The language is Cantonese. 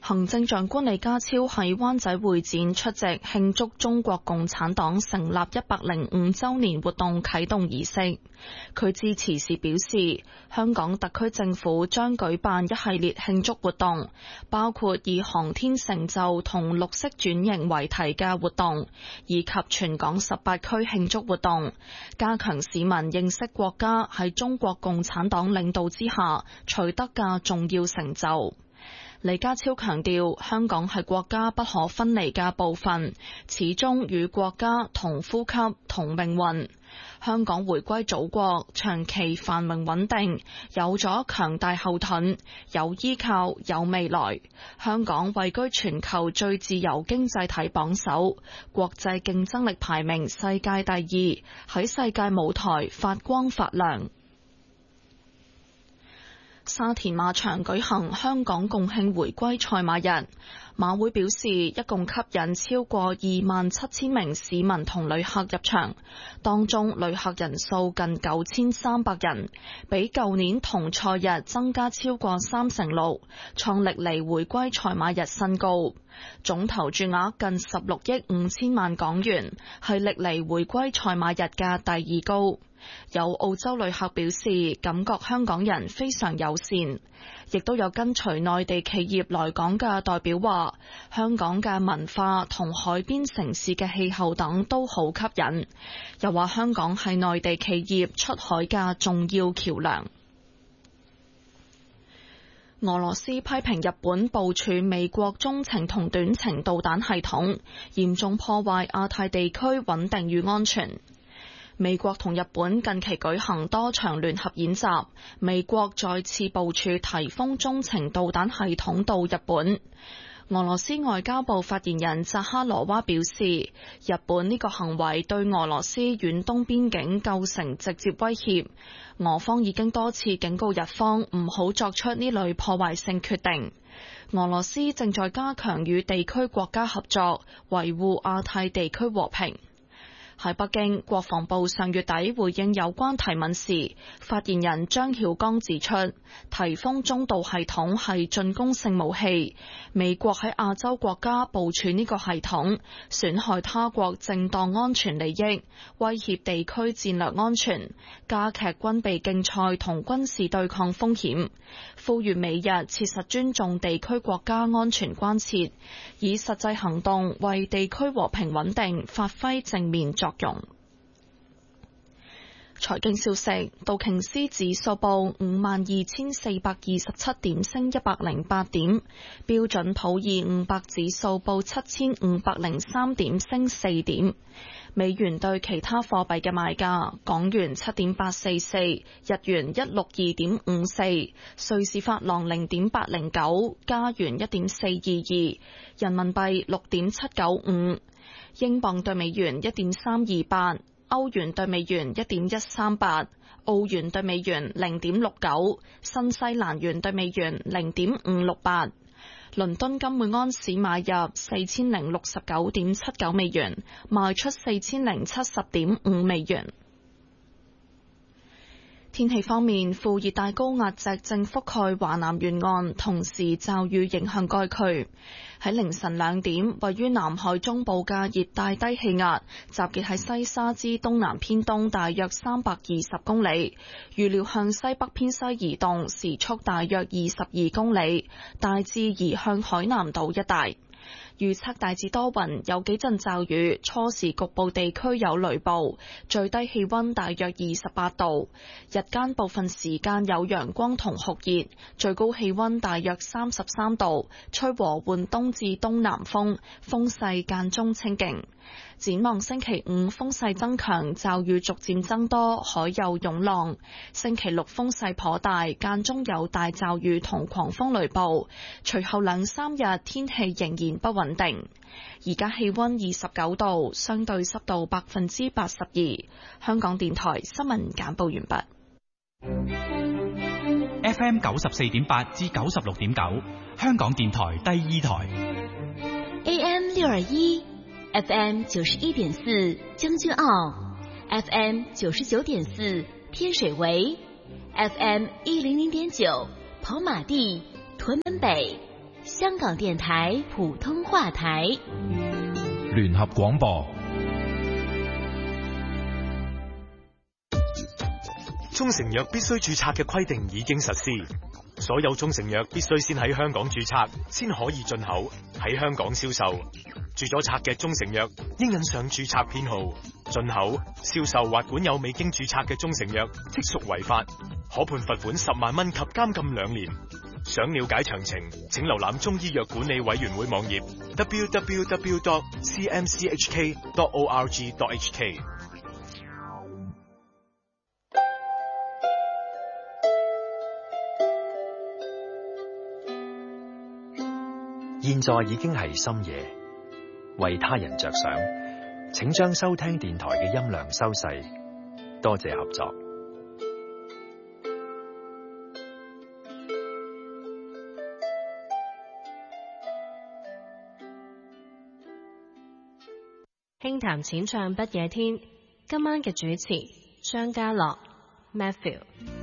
行政長官李家超喺灣仔會展出席慶祝中國共產黨成立105週年活動啟動儀式。佢致辭時表示，香港特區政府將舉辦一系列慶祝活動，包括以航天成就同綠色轉型為題嘅活動，以及全港18區慶祝活動，加強市民認識國家喺中國共產黨領導之下取得嘅重要成就。李家超強調，香港係國家不可分離嘅部分，始終與國家同呼吸同命運。香港回歸祖國，長期繁榮穩定，有咗強大後盾，有依靠，有未來。香港位居全球最自由經濟體榜首，國際競爭力排名世界第2，喺世界舞台發光發亮。沙田馬場舉行香港共慶回歸賽馬日，馬會表示一共吸引超過27,000名市民同旅客入場，當中旅客人數近9,300人，比舊年同賽日增加超過36%，創歷嚟回歸賽馬日新高。總投注額近16億5千萬港元，係歷嚟回歸賽馬日嘅第2高。有澳洲旅客表示，感覺香港人非常友善，亦都有跟隨內地企業來港嘅代表話，香港嘅文化同海邊城市嘅氣候等都好吸引，又話香港係內地企業出海嘅重要橋樑。俄羅斯批評日本部署美國中程同短程導彈系統，嚴重破壞亞太地區穩定與安全。美國同日本近期舉行多場聯合演習，美國再次部署颱風中程導彈系統到日本。俄羅斯外交部發言人扎哈羅娃表示，日本呢個行為對俄羅斯遠東邊境構成直接威脅，俄方已經多次警告日方唔好作出呢類破壞性決定。俄羅斯正在加強與地區國家合作，維護亞太地區和平。喺北京，國防部上月底回應有關提問時，發言人張曉剛指出，颱風中導系統係進攻性武器，美國喺亞洲國家部署呢個系統，損害他國正當安全利益，威脅地區戰略安全，加劇軍備競賽同軍事對抗風險，呼籲美日切實尊重地區國家安全關切，以實際行動為地區和平穩定發揮正面作用。財經消息，道瓊斯指數報52,427點，升108點；標準普爾500指數報7,503點，升4點。美元對其他貨幣嘅賣價：港元7.844，日元162.54，瑞士法郎0.809，加元1.422，人民幣6.795，英鎊對美元1.328。歐元對美元1.138，澳元對美元0.69，新西蘭元對美元0.568。倫敦金每安士買入4069.79美元，賣出4070.5美元。天氣方面，副熱帶高壓脊正覆蓋華南沿岸，同時驟雨影響該區。喺凌晨2點，位於南海中部嘅熱帶低氣壓集結喺西沙之東南偏東大約320公里，預料向西北偏西移動，時速大約22公里，大致移向海南島一帶。預測大致多雲，有幾陣驟雨，初時局部地區有雷暴，最低氣溫大約28度，日間部分時間有陽光同酷熱，最高氣溫大約33度，吹和緩東至東南風，風勢間中清勁。展望星期5風勢增強，驟雨逐漸增多，海有湧浪。星期6風勢頗大，間中有大驟雨同狂風雷暴。隨後2-3日天氣仍然不穩定。而家氣溫29度，相對濕度82%。香港電台新聞簡報完畢。 FM 94.8至96.9，香港電台第2台。 AM 621，FM 91.4，將軍澳，FM 99.4，天水圍，FM 100.9，跑馬地、屯門北。 香港電台普通話台， 聯合廣播。 中成藥必須註冊嘅規定已經實施，所有中成藥必須先喺香港註冊，先可以進口，喺香港銷售。註咗冊嘅中成藥應印上註冊編號。進口、銷售或管有未經註冊嘅中成藥，即屬違法，可判罰款10萬蚊及監禁2年。想了解詳情，請瀏覽中醫藥管理委員會網頁 www.cmchk.org.hk。 現在已經係深夜，為他人着想，請將收聽電台嘅音量收細，多謝合作。 輕談淺唱不夜天，今晚嘅主持張家樂 Matthew。